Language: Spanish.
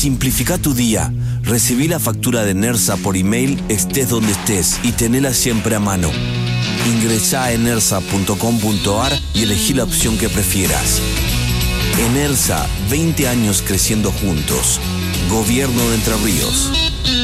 Simplifica tu día. Recibí la factura de Nersa por email, estés donde estés, y tenela siempre a mano. Ingresá a enersa.com.ar y elegí la opción que prefieras. Enersa, 20 años creciendo juntos. Gobierno de Entre Ríos.